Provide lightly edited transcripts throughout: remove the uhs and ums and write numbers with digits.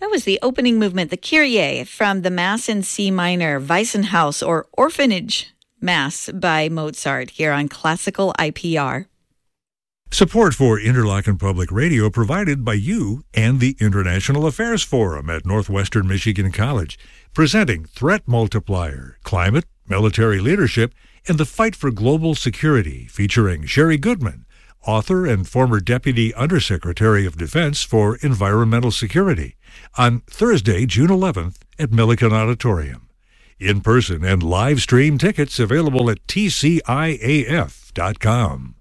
That was the opening movement, the Kyrie, from the Mass in C minor, Weissenhaus, or Orphanage Mass by Mozart, here on Classical IPR. Support for Interlochen Public Radio provided by you and the International Affairs Forum at Northwestern Michigan College, presenting Threat Multiplier, Climate, Military Leadership, and the Fight for Global Security, featuring Sherry Goodman, author and former Deputy Undersecretary of Defense for Environmental Security, on Thursday, June 11th at Millikan Auditorium. In-person and live stream tickets available at tciaf.com.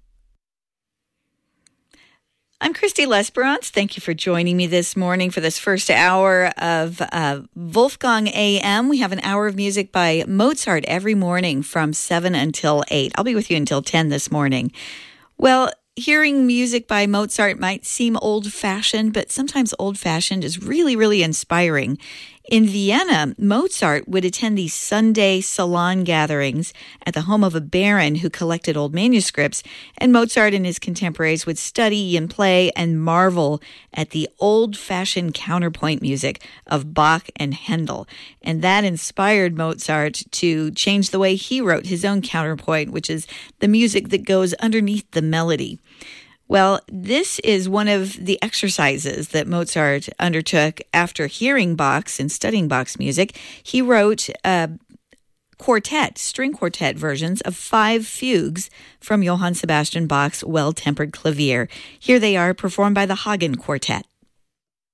I'm Christy Lesperance. Thank you for joining me this morning for this first hour of Wolfgang AM. We have an hour of music by Mozart every morning from 7 until 8. I'll be with you until 10 this morning. Well, hearing music by Mozart might seem old-fashioned, but sometimes old-fashioned is really, really inspiring. In Vienna, Mozart would attend these Sunday salon gatherings at the home of a baron who collected old manuscripts, and Mozart and his contemporaries would study and play and marvel at the old-fashioned counterpoint music of Bach and Handel. And that inspired Mozart to change the way he wrote his own counterpoint, which is the music that goes underneath the melody. Well, this is one of the exercises that Mozart undertook after hearing Bach's and studying Bach's music. He wrote string quartet versions of 5 fugues from Johann Sebastian Bach's Well-Tempered Clavier. Here they are, performed by the Hagen Quartet.